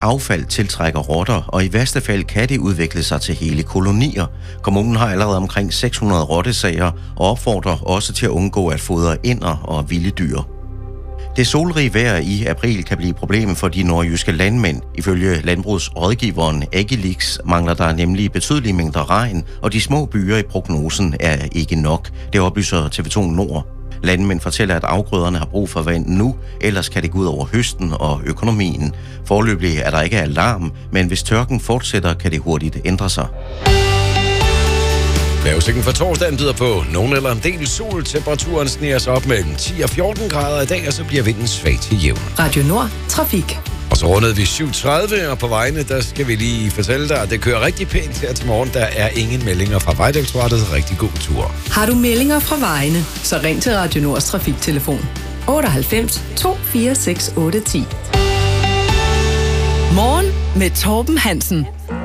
Affald tiltrækker rotter, og i værste fald kan det udvikle sig til hele kolonier. Kommunen har allerede omkring 600 rottesager og opfordrer også til at undgå at fodre ænder og vilde dyr. Det solrige vejr i april kan blive problemet for de nordjyske landmænd. Ifølge landbrugsrådgiveren Agilix mangler der nemlig betydelige mængder regn, og de små byer i prognosen er ikke nok. Det oplyser TV2 Nord. Landmænd fortæller, at afgrøderne har brug for vand nu, ellers kan det gå ud over høsten og økonomien. Foreløbig er der ikke alarm, men hvis tørken fortsætter, kan det hurtigt ændre sig. Vejrudsigten for torsdagen byder på nogen eller en del sol. Temperaturen sniger sig op mellem 10 og 14 grader i dag, og så bliver vinden svag til jævn. Radio Nord, trafik. Og så rundede vi 7.30, og på vejene, der skal vi lige fortælle dig, at det kører rigtig pænt her til morgen. Der er ingen meldinger fra Vejdirektoratet. Rigtig god tur. Har du meldinger fra vejene, så ring til Radio Nords trafiktelefon 98 246 810. Morgen med Torben Hansen.